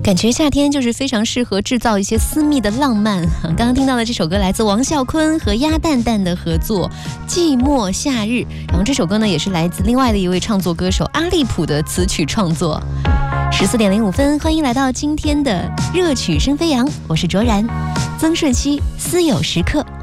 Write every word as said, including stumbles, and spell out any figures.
感觉夏天就是非常适合制造一些私密的浪漫。刚刚听到的这首歌来自王啸坤和鸭蛋蛋的合作《寂寞夏日》，然后这首歌呢也是来自另外的一位创作歌手阿利普的词曲创作。十四点零五分，欢迎来到今天的热曲声飞扬，我是卓然，曾舜晞私有时刻。